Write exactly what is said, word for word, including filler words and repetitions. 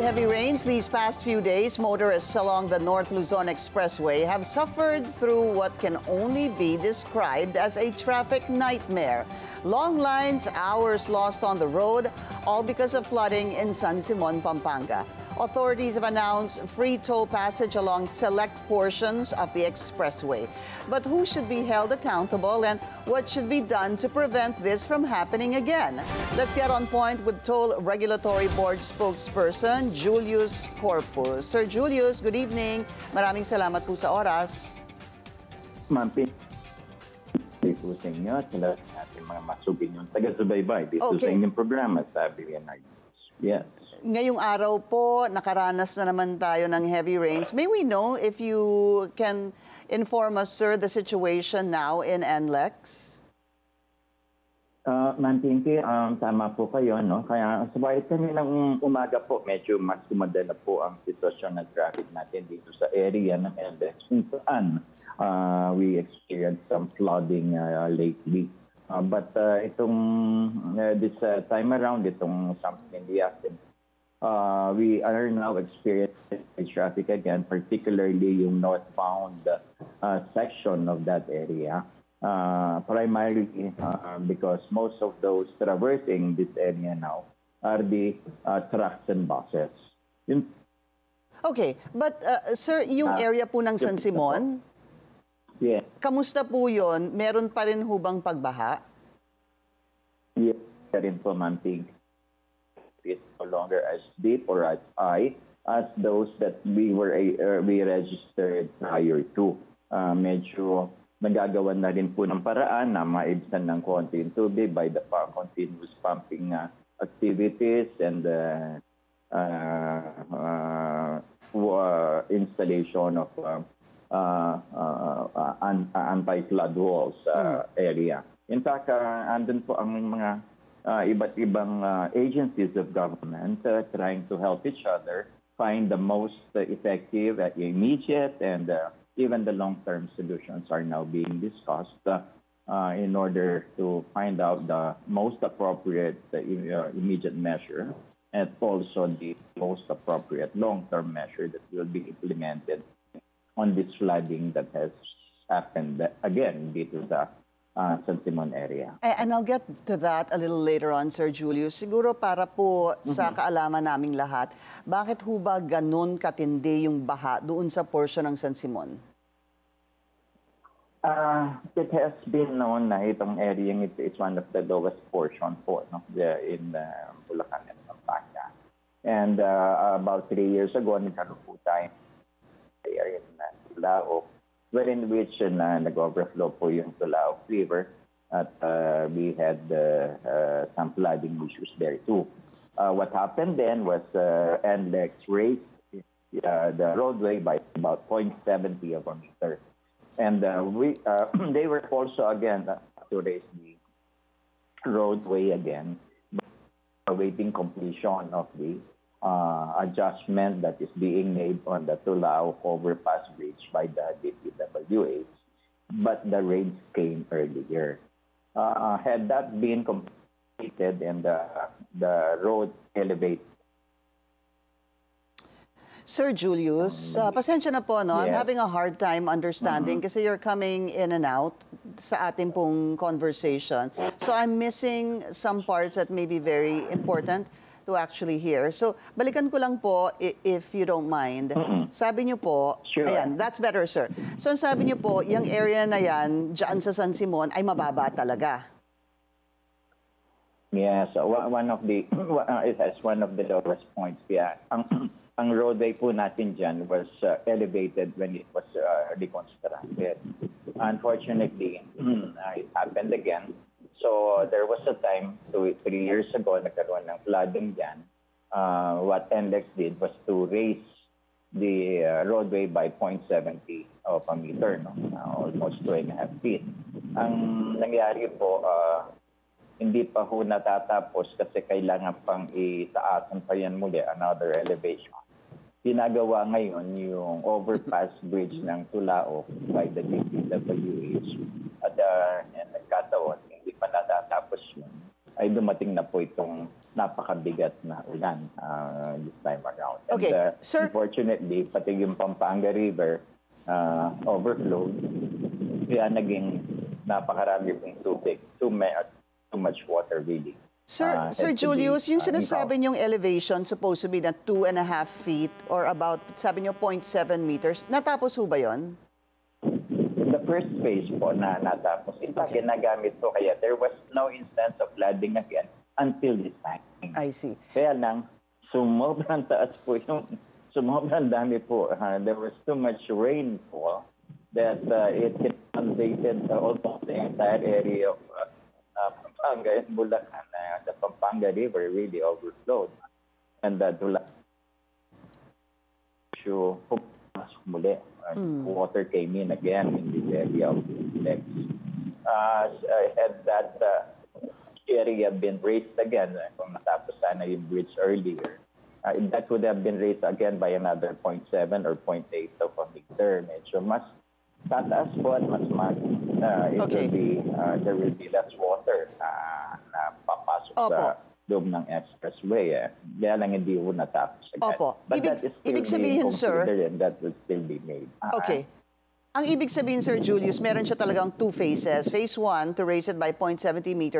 heavy rains these past few days, motorists along the North Luzon Expressway have suffered through what can only be described as a traffic nightmare. Long lines, hours lost on the road, all because of flooding in San Simon, Pampanga. Authorities have announced free toll passage along select portions of the expressway. But who should be held accountable and what should be done to prevent this from happening again? Let's get on point with Toll Regulatory Board spokesperson Julius Corpus. Sir Julius, good evening. Maraming salamat po sa oras. Ma'am, thank you po sa inyo at sa lahat ng ating mga masugin yung taga-subaybay dito Okay. sa inyong programa, sabi yan. Yes. Ngayong araw po, nakaranas na naman tayo ng heavy rains. May we know if you can inform us, sir, the situation now in N L E X? Uh, Ma'am Pinky, um, tama po kayo, no? Kaya sabay kaninang umaga po, medyo mas kumanda na po ang sitwasyon ng traffic natin dito sa area ng N L E X. Kung saan uh, we experienced some flooding uh, lately. Uh, but uh, itong uh, this uh, time around, itong something in the afternoon, Uh, we are now experiencing traffic again, particularly yung northbound uh, section of that area, uh, primarily uh, because most of those traversing this area now are the uh, trucks and buses. Yun, Okay, but uh, sir, yung uh, area po ng San Simon, yeah, kamusta po yun? Meron pa rin hubang pagbaha? yeah, rin po, Ma'am Pink. It's no longer as deep or as high as those that we were uh, we registered prior to. Uh, medyo nagagawan na rin po ng paraan na maibsan ng konti yung tubig by the uh, continuous pumping uh, activities and uh, uh, uh, uh, installation of uh, uh, uh, uh, anti-flood walls uh, mm. area. In fact, uh, andun po ang mga Uh, iba't ibang uh, agencies of government uh, trying to help each other find the most uh, effective, uh, immediate, and uh, even the long-term solutions are now being discussed uh, uh, in order to find out the most appropriate uh, immediate measure and also the most appropriate long-term measure that will be implemented on this flooding that has happened again dito sa Uh, San Simon area. And I'll get to that a little later on, Sir Julius. Siguro para po mm-hmm. sa kaalaman naming lahat, bakit ho ba ganun katindi yung baha doon sa portion ng San Simon? Uh, it has been known na itong area ito is one of the lowest portion po no, in uh, Bulacan and Pampanga. And uh, about three years ago, nagkaroon po tayo area na Lao, wherein which uh, nag-overflow po yung Tulao River at uh, we had uh, uh, some flooding issues there too. Uh, what happened then was uh, N L E X raised uh, the roadway by about zero point seven zero of a meter. And uh, we uh, they were also again uh, to raise the roadway again, awaiting completion of the Uh, adjustment that is being made on the Tulao overpass bridge by the D P W H, but the rains came earlier. Uh, had that been completed and the, the road elevated. Sir Julius, uh, pasensya na po, no? Yes. I'm having a hard time understanding mm-hmm. kasi you're coming in and out sa ating pong conversation. So I'm missing some parts that may be very important to actually hear. So, balikan ko lang po, if you don't mind. Mm-hmm. Sabi niyo po, sure. Ayan, that's better, sir. So, sabi niyo po, yung area na yan, dyan sa San Simon, ay mababa talaga. Yes, one of the, it has one of the lowest points. Yeah. Ang, ang roadway po natin dyan was uh, elevated when it was uh, reconstructed. Unfortunately, it happened again. So there was a time, two, three years ago, nagkaroon ng flooding dyan. Uh, what N L E X did was to raise the uh, roadway by zero point seven zero of a meter, no? Uh, almost two and a half feet. Ang nangyari po, uh, hindi pa ho natatapos kasi kailangan pang itaasan pa yan muli, another elevation. Ginagawa ngayon yung overpass bridge ng Tulao by the D P W H. At uh, nagkataon, hindi pa natatapos yun, ay dumating na po itong napakabigat na ulan uh, this time around. And, Okay, uh, sir. Unfortunately, pati yung Pampanga River uh, overflowed, kaya naging napakarami pong tubig, too, ma- too much water really. Sir, Uh, Sir had to be, Julius, yung uh, sinasabi involved. niyong elevation supposed to be na two and a half feet or about, sabi niyo, zero point seven meters. Natapos ho ba yon? The first phase po na natapos, in fact, Okay. ginagamit po kaya there was no instance of flooding again until this time. I see. Kaya lang, sumobrang taas po yung, sumobrang dami po. Uh, there was too much rainfall that uh, it inundated uh, almost the entire area of uh, uh, Pampanga and Bulacan. Uh, the Pampanga River really overflowed. And the Dula issue pumasok muli. Uh, Water came in again in this area of Lex. Uh, had that uh, area been raised again, uh, kung natapos sana yung bridge earlier, uh, that would have been raised again by another zero point seven or zero point eight of a meter. Medyo mas tataas po at mas mag, uh, it Okay. will be, uh, there will be less water uh, na papasok Opo. sa loob ng expressway. Eh. Kaya lang hindi po natapos agad. Opo. But Ibig- that is still ibig being sabihin, sir- considered and that will still be made. Ah, Okay. Ang ibig sabihin, Sir Julius, meron siya talagang two phases. Phase one, to raise it by zero point seven zero meters.